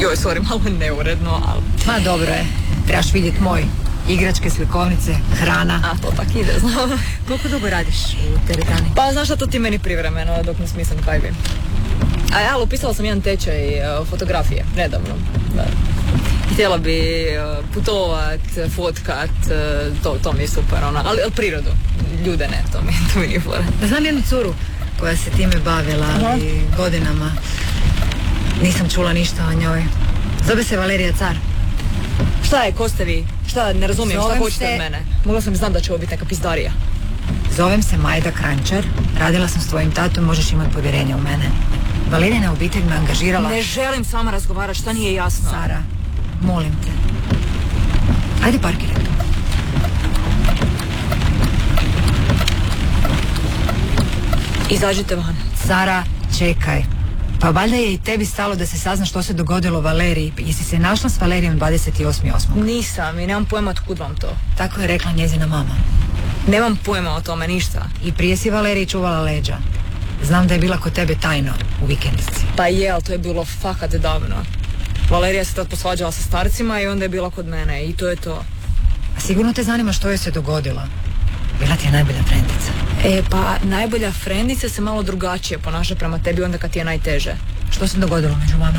Joj, sorry, malo neuredno, ali... Ma dobro je, trebaš vidjeti moj. Igračke, slikovnice, hrana. A, to tak ide, znam. Koliko dugo radiš u teretani? Pa, znaš šta, to ti meni privremeno, dok ne smislim kaj bi. A upisala sam jedan tečaj fotografije, nedavno. Da. Htjela bi putovat, fotkat, to mi je super, ali prirodu, ljude ne, to mi nije fora. Znam jednu curu koja se time bavila i godinama. Nisam čula ništa o njoj. Zove se Valerija Car. Šta je, ko ste vi? Šta, ne razumijem, šta hoćete od mene? Mogla sam znam da će ovo biti neka pizdarija. Zovem se Majda Kranjčar, radila sam s tvojim tatom, možeš imati povjerenje u mene. Valerijina obitelj me angažirala... Ne želim s vama razgovarati, šta nije jasno? Sara, molim te. Ajde parkiraj tu. Izađite van. Sara, čekaj. Pa valjda je i tebi stalo da se sazna što se dogodilo Valeriji. Jesi se našla s Valerijom 28.8. Nisam i nemam pojma otkud vam to. Tako je rekla njezina mama. Nemam pojma o tome, ništa. I prije si Valeriji čuvala leđa. Znam da je bila kod tebe tajno u vikendici. Pa je, ali to je bilo fakat davno. Valerija se tad posvađala sa starcima i onda je bila kod mene i to je to. A sigurno te zanima što joj se dogodilo. Bila ti je najbolja frendica. Pa najbolja frendica se malo drugačije ponaša prema tebi onda kad ti je najteže. Što se dogodilo među vama?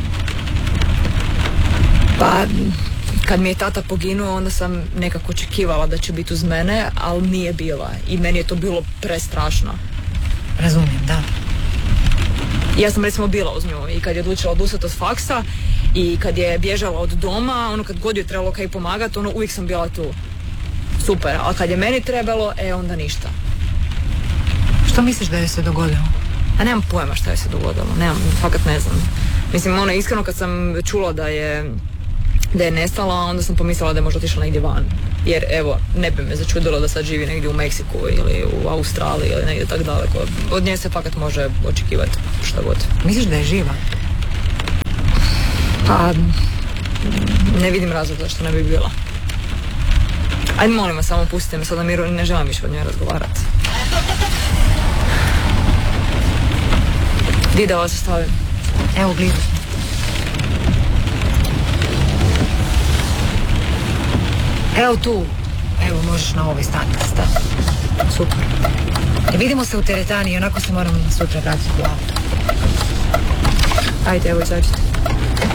Pa, kad mi je tata poginuo, onda sam nekako očekivala da će biti uz mene, ali nije bila. I meni je to bilo prestrašno. Razumijem, da. Ja sam recimo bila uz nju i kad je odlučila odustati od faksa i kad je bježala od doma, ono kad god je trebalo kaj pomagati, ono uvijek sam bila tu. Super, ali kad je meni trebalo, onda ništa. Što misliš da je se dogodilo? A nemam pojma šta je se dogodilo, fakat ne znam. Mislim, iskreno kad sam čula da je nestala, onda sam pomislila da je možda otišla negdje van. Jer evo, ne bi me začudilo da sad živi negdje u Meksiku ili u Australiji ili negdje tak daleko. Od nje se fakat može očekivati šta god. Misliš da je živa? Pa, ne vidim razloga zašto ne bi bila. Ajde, molim vas, samo pustite me sad na miru, ne želim više od njoj razgovarati. Di da vas ostavim? Evo, blizu. Evo tu. Evo, možeš na ovoj stati. Super. Vidimo se u teretani i onako se moram sutra vratiti u auto. Ajde, evo, izađite.